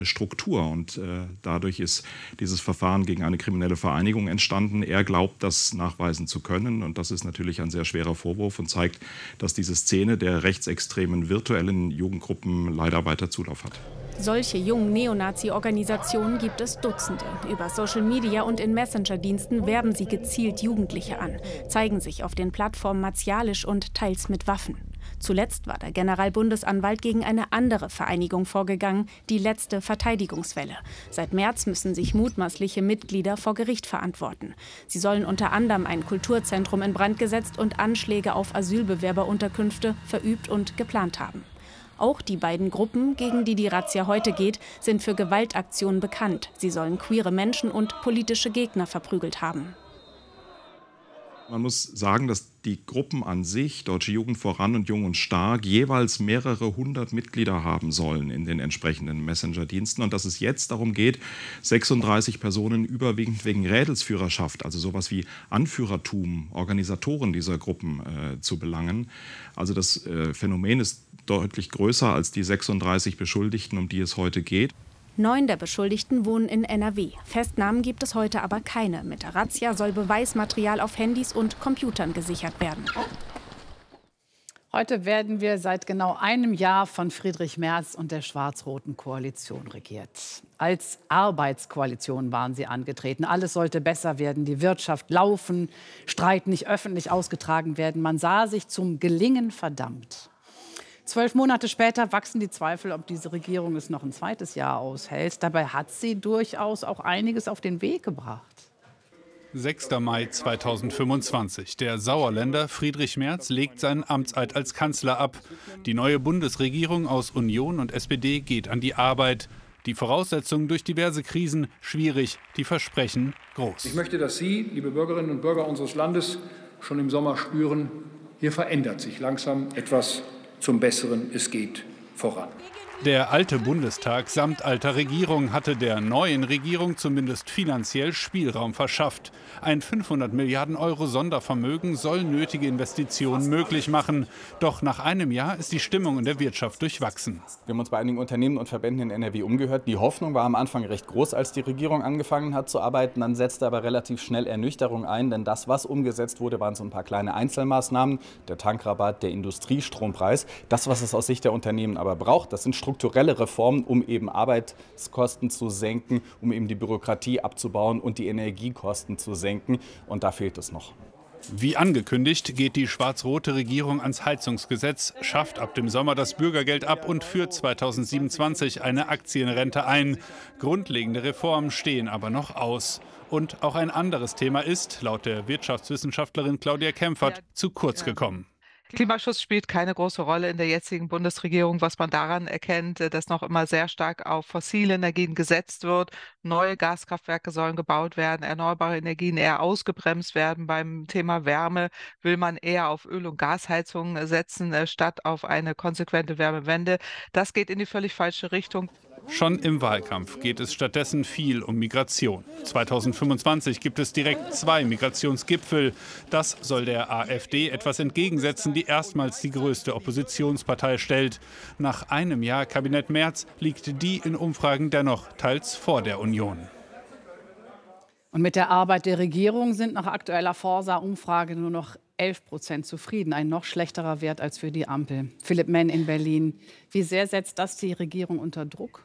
Struktur und dadurch ist dieses Verfahren gegen eine kriminelle Vereinigung entstanden. Er glaubt, das nachweisen zu können und das ist natürlich ein sehr schwerer Vorwurf und zeigt, dass diese Szene der rechtsextremen virtuellen Jugendgruppen leider weiter Zulauf hat. Solche jungen Neonazi-Organisationen gibt es Dutzende. Über Social Media und in Messenger-Diensten werben sie gezielt Jugendliche an, zeigen sich auf den Plattformen martialisch und teils mit Waffen. Zuletzt war der Generalbundesanwalt gegen eine andere Vereinigung vorgegangen, die letzte Verteidigungswelle. Seit März müssen sich mutmaßliche Mitglieder vor Gericht verantworten. Sie sollen unter anderem ein Kulturzentrum in Brand gesetzt und Anschläge auf Asylbewerberunterkünfte verübt und geplant haben. Auch die beiden Gruppen, gegen die die Razzia heute geht, sind für Gewaltaktionen bekannt. Sie sollen queere Menschen und politische Gegner verprügelt haben. Man muss sagen, dass die Gruppen an sich, Deutsche Jugend voran und Jung und Stark, jeweils mehrere hundert Mitglieder haben sollen in den entsprechenden Messenger-Diensten und dass es jetzt darum geht, 36 Personen überwiegend wegen Rädelsführerschaft, also sowas wie Anführertum, Organisatoren dieser Gruppen zu belangen. Also das Phänomen ist deutlich größer als die 36 Beschuldigten, um die es heute geht. 9 der Beschuldigten wohnen in NRW. Festnahmen gibt es heute aber keine. Mit der Razzia soll Beweismaterial auf Handys und Computern gesichert werden. Heute werden wir seit genau einem Jahr von Friedrich Merz und der schwarz-roten Koalition regiert. Als Arbeitskoalition waren sie angetreten. Alles sollte besser werden, die Wirtschaft laufen, Streit nicht öffentlich ausgetragen werden. Man sah sich zum Gelingen verdammt. 12 Monate später wachsen die Zweifel, ob diese Regierung es noch ein zweites Jahr aushält. Dabei hat sie durchaus auch einiges auf den Weg gebracht. 6. Mai 2025. Der Sauerländer Friedrich Merz legt seinen Amtseid als Kanzler ab. Die neue Bundesregierung aus Union und SPD geht an die Arbeit. Die Voraussetzungen durch diverse Krisen schwierig, die Versprechen groß. Ich möchte, dass Sie, liebe Bürgerinnen und Bürger unseres Landes, schon im Sommer spüren, hier verändert sich langsam etwas zum Besseren. Es geht voran. Der alte Bundestag samt alter Regierung hatte der neuen Regierung zumindest finanziell Spielraum verschafft. Ein 500 Milliarden Euro Sondervermögen soll nötige Investitionen möglich machen. Doch nach einem Jahr ist die Stimmung in der Wirtschaft durchwachsen. Wir haben uns bei einigen Unternehmen und Verbänden in NRW umgehört. Die Hoffnung war am Anfang recht groß, als die Regierung angefangen hat zu arbeiten. Dann setzte aber relativ schnell Ernüchterung ein, denn das, was umgesetzt wurde, waren so ein paar kleine Einzelmaßnahmen. Der Tankrabatt, der Industriestrompreis. Das, was es aus Sicht der Unternehmen aber braucht, das sind strukturelle Reformen, um eben Arbeitskosten zu senken, um eben die Bürokratie abzubauen und die Energiekosten zu senken. Und da fehlt es noch. Wie angekündigt geht die schwarz-rote Regierung ans Heizungsgesetz, schafft ab dem Sommer das Bürgergeld ab und führt 2027 eine Aktienrente ein. Grundlegende Reformen stehen aber noch aus. Und auch ein anderes Thema ist, laut der Wirtschaftswissenschaftlerin Claudia Kempfert, zu kurz gekommen. Klimaschutz spielt keine große Rolle in der jetzigen Bundesregierung, was man daran erkennt, dass noch immer sehr stark auf fossile Energien gesetzt wird. Neue Gaskraftwerke sollen gebaut werden, erneuerbare Energien eher ausgebremst werden. Beim Thema Wärme will man eher auf Öl- und Gasheizungen setzen, statt auf eine konsequente Wärmewende. Das geht in die völlig falsche Richtung. Schon im Wahlkampf geht es stattdessen viel um Migration. 2025 gibt es direkt 2 Migrationsgipfel. Das soll der AfD etwas entgegensetzen, die erstmals die größte Oppositionspartei stellt. Nach einem Jahr Kabinett Merz liegt die in Umfragen dennoch teils vor der Union. Und mit der Arbeit der Regierung sind nach aktueller Forsa-Umfrage nur noch 11% zufrieden. Ein noch schlechterer Wert als für die Ampel. Philipp Menn in Berlin. Wie sehr setzt das die Regierung unter Druck?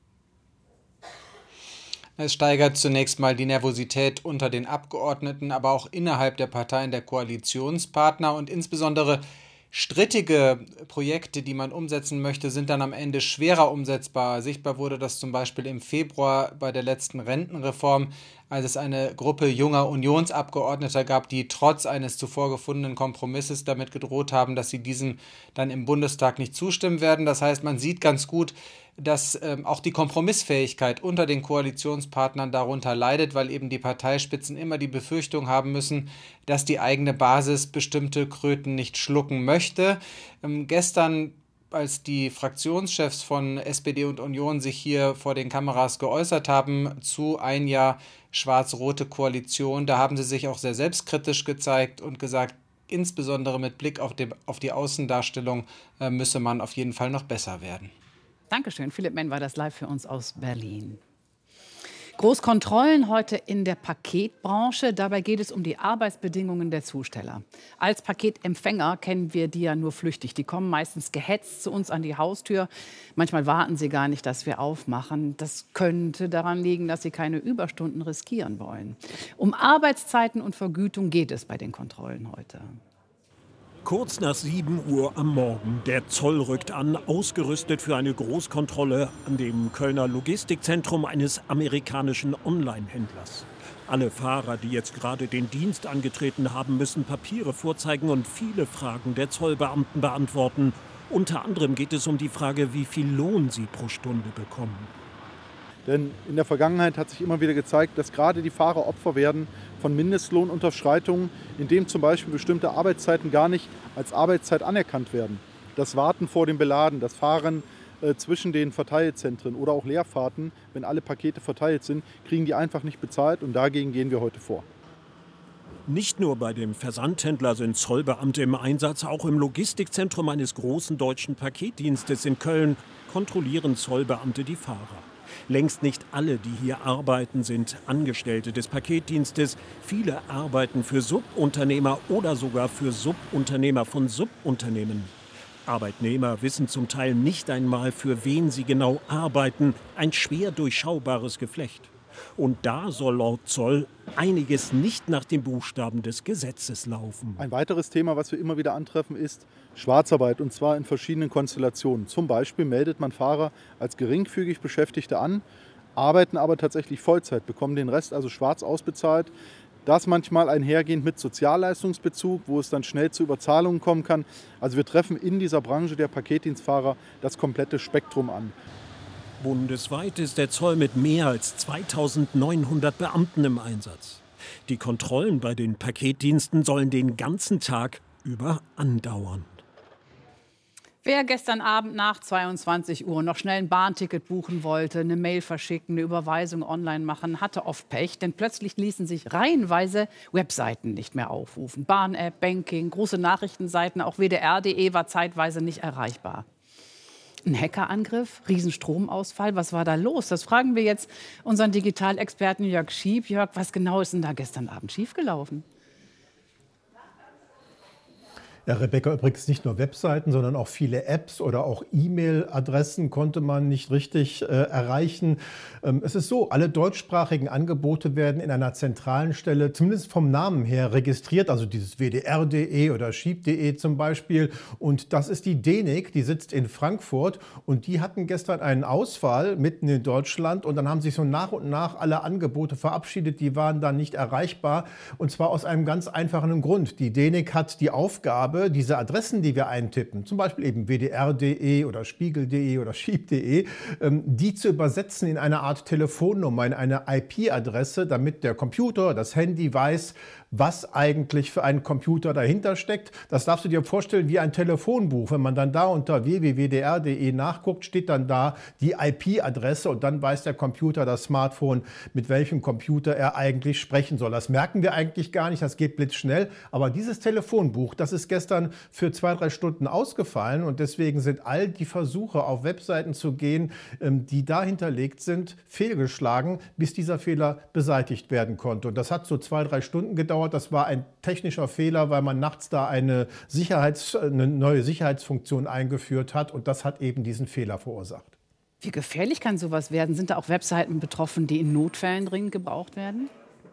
Es steigert zunächst mal die Nervosität unter den Abgeordneten, aber auch innerhalb der Parteien der Koalitionspartner. Und insbesondere strittige Projekte, die man umsetzen möchte, sind dann am Ende schwerer umsetzbar. Sichtbar wurde das zum Beispiel im Februar bei der letzten Rentenreform, als es eine Gruppe junger Unionsabgeordneter gab, die trotz eines zuvor gefundenen Kompromisses damit gedroht haben, dass sie diesem dann im Bundestag nicht zustimmen werden. Das heißt, man sieht ganz gut, dass auch die Kompromissfähigkeit unter den Koalitionspartnern darunter leidet, weil eben die Parteispitzen immer die Befürchtung haben müssen, dass die eigene Basis bestimmte Kröten nicht schlucken möchte. Gestern, als die Fraktionschefs von SPD und Union sich hier vor den Kameras geäußert haben zu ein Jahr schwarz-rote Koalition, da haben sie sich auch sehr selbstkritisch gezeigt und gesagt, insbesondere mit Blick auf die Außendarstellung müsse man auf jeden Fall noch besser werden. Dankeschön. Philipp Menn war das live für uns aus Berlin. Großkontrollen heute in der Paketbranche. Dabei geht es um die Arbeitsbedingungen der Zusteller. Als Paketempfänger kennen wir die ja nur flüchtig. Die kommen meistens gehetzt zu uns an die Haustür. Manchmal warten sie gar nicht, dass wir aufmachen. Das könnte daran liegen, dass sie keine Überstunden riskieren wollen. Um Arbeitszeiten und Vergütung geht es bei den Kontrollen heute. Kurz nach 7 Uhr am Morgen. Der Zoll rückt an, ausgerüstet für eine Großkontrolle an dem Kölner Logistikzentrum eines amerikanischen Online-Händlers. Alle Fahrer, die jetzt gerade den Dienst angetreten haben, müssen Papiere vorzeigen und viele Fragen der Zollbeamten beantworten. Unter anderem geht es um die Frage, wie viel Lohn sie pro Stunde bekommen. Denn in der Vergangenheit hat sich immer wieder gezeigt, dass gerade die Fahrer Opfer werden von Mindestlohnunterschreitungen, indem zum Beispiel bestimmte Arbeitszeiten gar nicht als Arbeitszeit anerkannt werden. Das Warten vor dem Beladen, das Fahren zwischen den Verteilzentren oder auch Leerfahrten, wenn alle Pakete verteilt sind, kriegen die einfach nicht bezahlt und dagegen gehen wir heute vor. Nicht nur bei dem Versandhändler sind Zollbeamte im Einsatz, auch im Logistikzentrum eines großen deutschen Paketdienstes in Köln kontrollieren Zollbeamte die Fahrer. Längst nicht alle, die hier arbeiten, sind Angestellte des Paketdienstes. Viele arbeiten für Subunternehmer oder sogar für Subunternehmer von Subunternehmen. Arbeitnehmer wissen zum Teil nicht einmal, für wen sie genau arbeiten. Ein schwer durchschaubares Geflecht. Und da soll laut Zoll einiges nicht nach den Buchstaben des Gesetzes laufen. Ein weiteres Thema, was wir immer wieder antreffen, ist Schwarzarbeit, und zwar in verschiedenen Konstellationen. Zum Beispiel meldet man Fahrer als geringfügig Beschäftigte an, arbeiten aber tatsächlich Vollzeit, bekommen den Rest also schwarz ausbezahlt. Das manchmal einhergehend mit Sozialleistungsbezug, wo es dann schnell zu Überzahlungen kommen kann. Also wir treffen in dieser Branche der Paketdienstfahrer das komplette Spektrum an. Bundesweit ist der Zoll mit mehr als 2900 Beamten im Einsatz. Die Kontrollen bei den Paketdiensten sollen den ganzen Tag über andauern. Wer gestern Abend nach 22 Uhr noch schnell ein Bahnticket buchen wollte, eine Mail verschicken, eine Überweisung online machen, hatte oft Pech. Denn plötzlich ließen sich reihenweise Webseiten nicht mehr aufrufen. Bahn-App, Banking, große Nachrichtenseiten, auch WDR.de war zeitweise nicht erreichbar. Ein Hackerangriff, Riesenstromausfall, was war da los? Das fragen wir jetzt unseren Digitalexperten Jörg Schieb. Jörg, was genau ist denn da gestern Abend schiefgelaufen? Ja, Rebecca, übrigens nicht nur Webseiten, sondern auch viele Apps oder auch E-Mail-Adressen konnte man nicht richtig erreichen. Es ist so, alle deutschsprachigen Angebote werden in einer zentralen Stelle, zumindest vom Namen her, registriert. Also dieses WDR.de oder Schieb.de zum Beispiel. Und das ist die DENIC, die sitzt in Frankfurt. Und die hatten gestern einen Ausfall mitten in Deutschland. Und dann haben sich so nach und nach alle Angebote verabschiedet. Die waren dann nicht erreichbar. Und zwar aus einem ganz einfachen Grund. Die DENIC hat die Aufgabe, diese Adressen, die wir eintippen, zum Beispiel eben WDR.de oder Spiegel.de oder Schieb.de, die zu übersetzen in eine Art Telefonnummer, in eine IP-Adresse, damit der Computer, das Handy weiß, was eigentlich für ein Computer dahinter steckt. Das darfst du dir vorstellen wie ein Telefonbuch. Wenn man dann da unter www.wdr.de nachguckt, steht dann da die IP-Adresse und dann weiß der Computer, das Smartphone, mit welchem Computer er eigentlich sprechen soll. Das merken wir eigentlich gar nicht, das geht blitzschnell. Aber dieses Telefonbuch, das ist gestern für 2-3 Stunden ausgefallen und deswegen sind all die Versuche, auf Webseiten zu gehen, die da hinterlegt sind, fehlgeschlagen, bis dieser Fehler beseitigt werden konnte. Und das hat so 2-3 Stunden gedauert. Das war ein technischer Fehler, weil man nachts da eine neue Sicherheitsfunktion eingeführt hat und das hat eben diesen Fehler verursacht. Wie gefährlich kann sowas werden? Sind da auch Webseiten betroffen, die in Notfällen dringend gebraucht werden?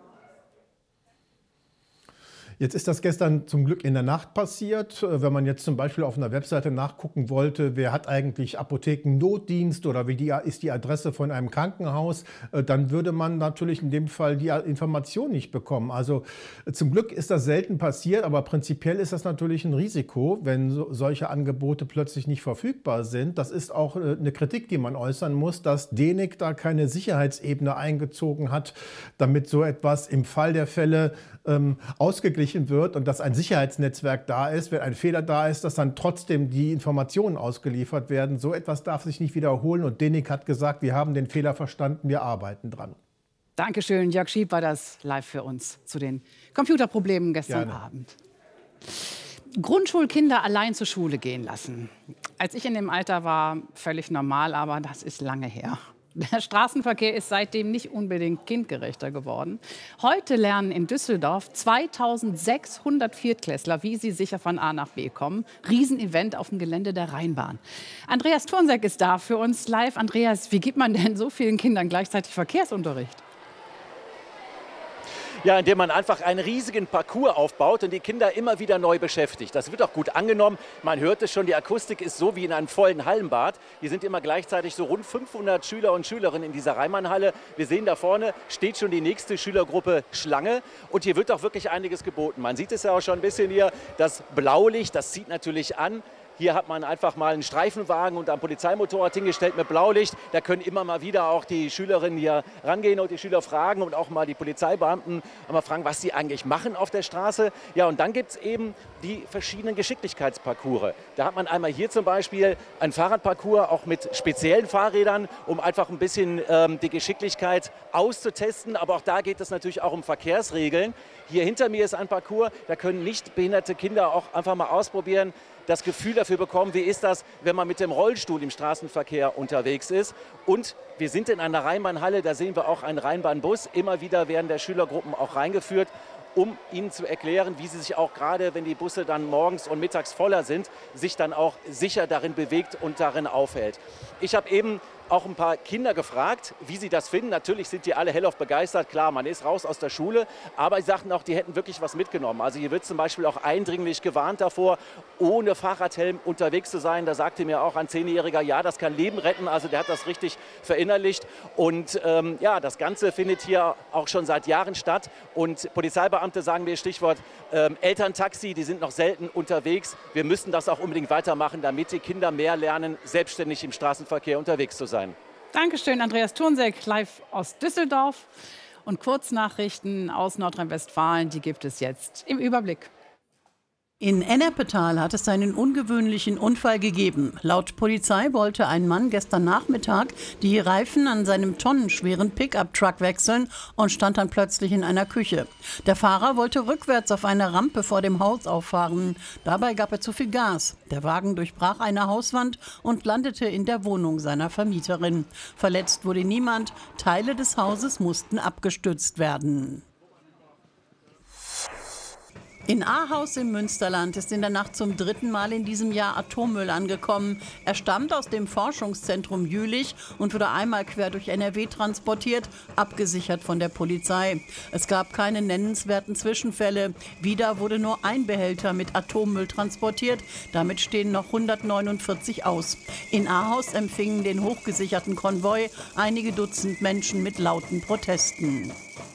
Jetzt ist das gestern zum Glück in der Nacht passiert. Wenn man jetzt zum Beispiel auf einer Webseite nachgucken wollte, wer hat eigentlich Apothekennotdienst oder wie ist die Adresse von einem Krankenhaus, dann würde man natürlich in dem Fall die Information nicht bekommen. Also zum Glück ist das selten passiert, aber prinzipiell ist das natürlich ein Risiko, wenn solche Angebote plötzlich nicht verfügbar sind. Das ist auch eine Kritik, die man äußern muss, dass DENIC da keine Sicherheitsebene eingezogen hat, damit so etwas im Fall der Fälle ausgeglichen wird und dass ein Sicherheitsnetzwerk da ist, wenn ein Fehler da ist, dass dann trotzdem die Informationen ausgeliefert werden. So etwas darf sich nicht wiederholen und DENIC hat gesagt, wir haben den Fehler verstanden, wir arbeiten dran. Dankeschön, Jörg Schieb war das live für uns zu den Computerproblemen gestern Abend. Grundschulkinder allein zur Schule gehen lassen. Als ich in dem Alter war, völlig normal, aber das ist lange her. Der Straßenverkehr ist seitdem nicht unbedingt kindgerechter geworden. Heute lernen in Düsseldorf 2600 Viertklässler, wie sie sicher von A nach B kommen. Riesenevent auf dem Gelände der Rheinbahn. Andreas Thurnseck ist da für uns live. Andreas, wie gibt man denn so vielen Kindern gleichzeitig Verkehrsunterricht? Ja, indem man einfach einen riesigen Parcours aufbaut und die Kinder immer wieder neu beschäftigt. Das wird auch gut angenommen. Man hört es schon, die Akustik ist so wie in einem vollen Hallenbad. Hier sind immer gleichzeitig so rund 500 Schüler und Schülerinnen in dieser Rheinbahnhalle. Wir sehen da vorne steht schon die nächste Schülergruppe Schlange. Und hier wird auch wirklich einiges geboten. Man sieht es ja auch schon ein bisschen hier, das Blaulicht, das zieht natürlich an. Hier hat man einfach mal einen Streifenwagen und ein Polizeimotorrad hingestellt mit Blaulicht. Da können immer mal wieder auch die Schülerinnen hier rangehen und die Schüler fragen und auch mal die Polizeibeamten mal fragen, was sie eigentlich machen auf der Straße. Ja, und dann gibt es eben die verschiedenen Geschicklichkeitsparcours. Da hat man einmal hier zum Beispiel einen Fahrradparcours, auch mit speziellen Fahrrädern, um einfach ein bisschen die Geschicklichkeit auszutesten. Aber auch da geht es natürlich auch um Verkehrsregeln. Hier hinter mir ist ein Parcours, da können nicht behinderte Kinder auch einfach mal ausprobieren, das Gefühl dafür bekommen, wie ist das, wenn man mit dem Rollstuhl im Straßenverkehr unterwegs ist. Und wir sind in einer Rheinbahnhalle, da sehen wir auch einen Rheinbahnbus. Immer wieder werden der Schülergruppen auch reingeführt, um ihnen zu erklären, wie sie sich auch gerade, wenn die Busse dann morgens und mittags voller sind, sich dann auch sicher darin bewegt und darin aufhält. Ich habe eben auch ein paar Kinder gefragt, wie sie das finden. Natürlich sind die alle hellauf begeistert. Klar, man ist raus aus der Schule, aber sie sagten auch, die hätten wirklich was mitgenommen. Also hier wird zum Beispiel auch eindringlich gewarnt davor, ohne Fahrradhelm unterwegs zu sein. Da sagte mir auch ein 10-Jähriger, ja, das kann Leben retten. Also der hat das richtig verinnerlicht. Und ja, das Ganze findet hier auch schon seit Jahren statt. Und Polizeibeamte sagen mir Stichwort Elterntaxi, die sind noch selten unterwegs. Wir müssen das auch unbedingt weitermachen, damit die Kinder mehr lernen, selbstständig im Straßenverkehr unterwegs zu sein. Dankeschön, Andreas Thurnseck, live aus Düsseldorf. Und Kurznachrichten aus Nordrhein-Westfalen, die gibt es jetzt im Überblick. In Ennepetal hat es einen ungewöhnlichen Unfall gegeben. Laut Polizei wollte ein Mann gestern Nachmittag die Reifen an seinem tonnenschweren Pickup-Truck wechseln und stand dann plötzlich in einer Küche. Der Fahrer wollte rückwärts auf eine Rampe vor dem Haus auffahren. Dabei gab er zu viel Gas. Der Wagen durchbrach eine Hauswand und landete in der Wohnung seiner Vermieterin. Verletzt wurde niemand. Teile des Hauses mussten abgestützt werden. In Ahaus im Münsterland ist in der Nacht zum 3. Mal in diesem Jahr Atommüll angekommen. Er stammt aus dem Forschungszentrum Jülich und wurde einmal quer durch NRW transportiert, abgesichert von der Polizei. Es gab keine nennenswerten Zwischenfälle. Wieder wurde nur ein Behälter mit Atommüll transportiert. Damit stehen noch 149 aus. In Ahaus empfingen den hochgesicherten Konvoi einige Dutzend Menschen mit lauten Protesten.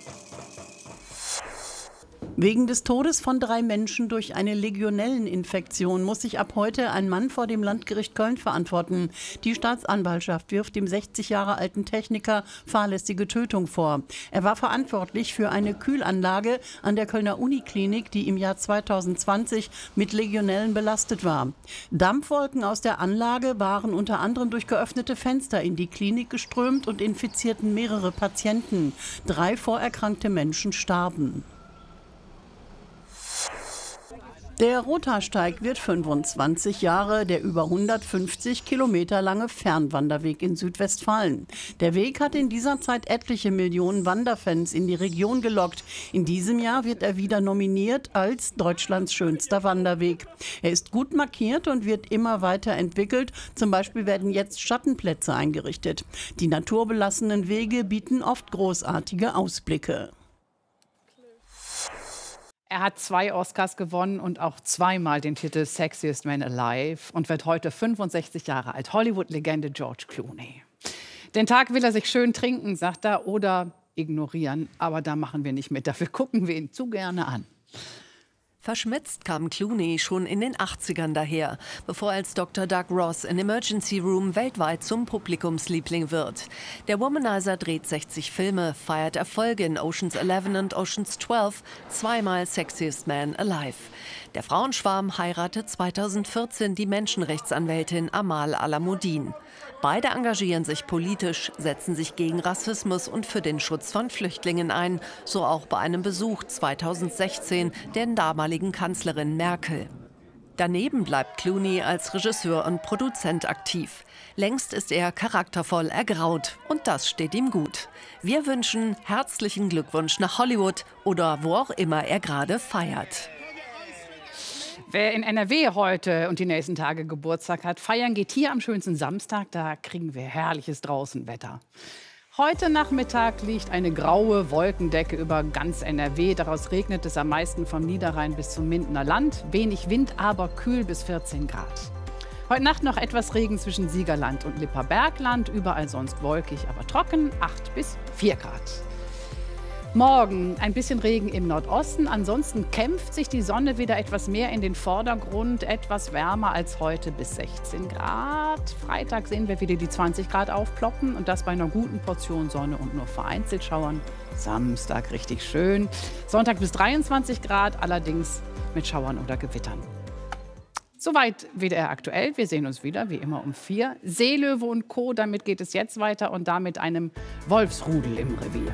Wegen des Todes von 3 Menschen durch eine Legionelleninfektion muss sich ab heute ein Mann vor dem Landgericht Köln verantworten. Die Staatsanwaltschaft wirft dem 60 Jahre alten Techniker fahrlässige Tötung vor. Er war verantwortlich für eine Kühlanlage an der Kölner Uniklinik, die im Jahr 2020 mit Legionellen belastet war. Dampfwolken aus der Anlage waren unter anderem durch geöffnete Fenster in die Klinik geströmt und infizierten mehrere Patienten. 3 vorerkrankte Menschen starben. Der Rothaarsteig wird 25 Jahre, der über 150 Kilometer lange Fernwanderweg in Südwestfalen. Der Weg hat in dieser Zeit etliche Millionen Wanderfans in die Region gelockt. In diesem Jahr wird er wieder nominiert als Deutschlands schönster Wanderweg. Er ist gut markiert und wird immer weiter entwickelt. Zum Beispiel werden jetzt Schattenplätze eingerichtet. Die naturbelassenen Wege bieten oft großartige Ausblicke. Er hat 2 Oscars gewonnen und auch 2-mal den Titel Sexiest Man Alive und wird heute 65 Jahre alt. Hollywood-Legende George Clooney. Den Tag will er sich schön trinken, sagt er, oder ignorieren. Aber da machen wir nicht mit. Dafür gucken wir ihn zu gerne an. Verschmitzt kam Clooney schon in den 80ern daher, bevor er als Dr. Doug Ross in Emergency Room weltweit zum Publikumsliebling wird. Der Womanizer dreht 60 Filme, feiert Erfolge in Ocean's 11 und Ocean's 12, 2-mal Sexiest Man Alive. Der Frauenschwarm heiratet 2014 die Menschenrechtsanwältin Amal Alamuddin. Beide engagieren sich politisch, setzen sich gegen Rassismus und für den Schutz von Flüchtlingen ein, so auch bei einem Besuch 2016 der damaligen Kanzlerin Merkel. Daneben bleibt Clooney als Regisseur und Produzent aktiv. Längst ist er charaktervoll ergraut und das steht ihm gut. Wir wünschen herzlichen Glückwunsch nach Hollywood oder wo auch immer er gerade feiert. Wer in NRW heute und die nächsten Tage Geburtstag hat, feiern geht hier am schönsten Samstag. Da kriegen wir herrliches Draußenwetter. Heute Nachmittag liegt eine graue Wolkendecke über ganz NRW. Daraus regnet es am meisten vom Niederrhein bis zum Mindener Land. Wenig Wind, aber kühl bis 14 Grad. Heute Nacht noch etwas Regen zwischen Siegerland und Lipper-Bergland. Überall sonst wolkig, aber trocken, 8 bis 4 Grad. Morgen ein bisschen Regen im Nordosten. Ansonsten kämpft sich die Sonne wieder etwas mehr in den Vordergrund. Etwas wärmer als heute bis 16 Grad. Freitag sehen wir wieder die 20 Grad aufploppen. Und das bei einer guten Portion Sonne und nur vereinzelt Schauern. Samstag richtig schön. Sonntag bis 23 Grad, allerdings mit Schauern oder Gewittern. Soweit WDR aktuell. Wir sehen uns wieder, wie immer, um 4. Seelöwe und Co. Damit geht es jetzt weiter und damit einem Wolfsrudel im Revier.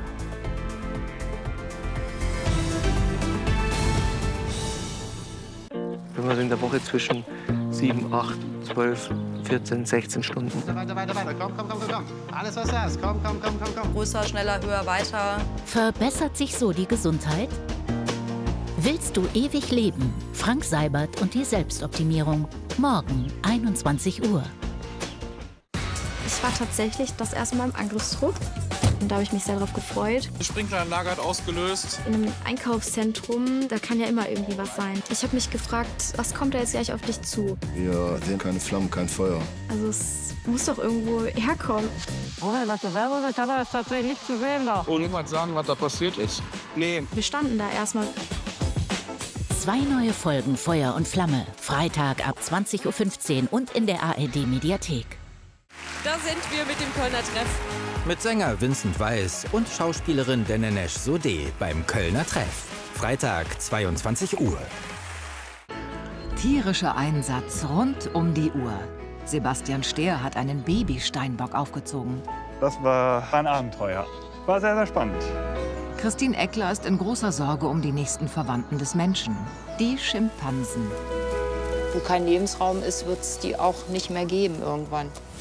Wir sind in der Woche zwischen 7, 8, 12, 14, 16 Stunden. Weiter. Komm. Alles, was du hast. Komm. Größer, schneller, höher, weiter. Verbessert sich so die Gesundheit? Willst du ewig leben? Frank Seibert und die Selbstoptimierung. Morgen, 21 Uhr. Ich war tatsächlich das erste Mal im Angriffstrupp. Und da habe ich mich sehr darauf gefreut. Die Sprinkleranlage hat ausgelöst. In einem Einkaufszentrum, da kann ja immer irgendwie was sein. Ich habe mich gefragt, was kommt da jetzt gleich auf dich zu? Wir sehen keine Flammen, kein Feuer. Also es muss doch irgendwo herkommen. Was der Werbung ist, aber ist tatsächlich nicht zu sehen da. Und jemand sagen, was da passiert ist? Nee. Wir standen da erstmal. 2 neue Folgen Feuer und Flamme. Freitag ab 20:15 Uhr und in der ARD-Mediathek. Da sind wir mit dem Kölner Treff. Mit Sänger Vincent Weiss und Schauspielerin Denenesh Sodeh beim Kölner Treff. Freitag, 22 Uhr. Tierischer Einsatz rund um die Uhr. Sebastian Stehr hat einen Baby-Steinbock aufgezogen. Das war ein Abenteuer. War sehr, sehr spannend. Christine Eckler ist in großer Sorge um die nächsten Verwandten des Menschen, die Schimpansen. Wo kein Lebensraum ist, wird es die auch nicht mehr geben irgendwann.